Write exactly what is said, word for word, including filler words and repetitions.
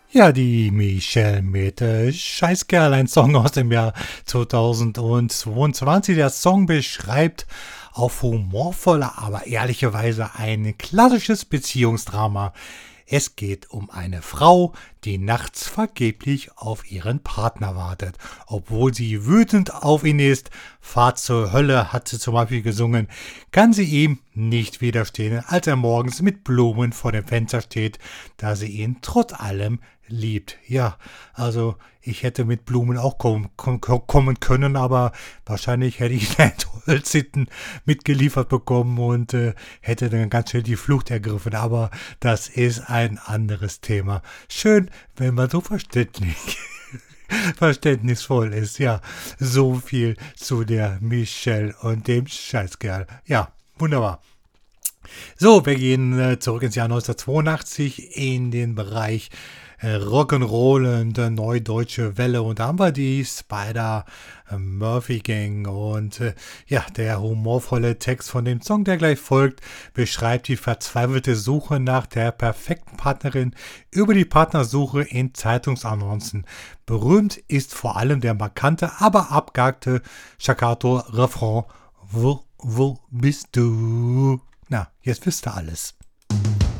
Ja, die Michelle mit äh, Scheißkerl, ein Song aus dem Jahr zweitausendzweiundzwanzig. Der Song beschreibt auf humorvolle, aber ehrliche Weise ein klassisches Beziehungsdrama. Es geht um eine Frau, die nachts vergeblich auf ihren Partner wartet. Obwohl sie wütend auf ihn ist, Fahrt zur Hölle hat sie zum Beispiel gesungen, kann sie ihm nicht widerstehen, als er morgens mit Blumen vor dem Fenster steht, da sie ihn trotz allem liebt. Ja, also ich hätte mit Blumen auch kommen, kommen, kommen können, aber wahrscheinlich hätte ich einen Holzhitten mitgeliefert bekommen und äh, hätte dann ganz schnell die Flucht ergriffen. Aber das ist ein anderes Thema. Schön, wenn man so verständlich, verständnisvoll ist. Ja, so viel zu der Michelle und dem Scheißkerl. Ja, wunderbar. So, wir gehen äh, zurück ins Jahr neunzehnhundertzweiundachtzig in den Bereich äh, Rock'n'Roll und äh, Neudeutsche Welle. Und da haben wir die Spider äh, Murphy Gang. Und äh, ja, der humorvolle Text von dem Song, der gleich folgt, beschreibt die verzweifelte Suche nach der perfekten Partnerin über die Partnersuche in Zeitungsannoncen. Berühmt ist vor allem der markante, aber abgehackte Staccato-Refrain. Wo, wo bist du? Na, jetzt wisst ihr alles.